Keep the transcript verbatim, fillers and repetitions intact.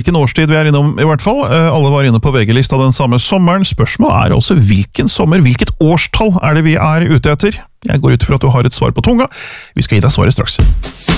hvilken årstid vi er innom i hvert fall. Alle var inne på V G-lista den samme sommeren. Spørsmålet er også hvilken sommer, hvilket årstall er det vi er ute etter? Jeg går ut fra at du har et svar på tunga. Vi skal gi deg svaret straks.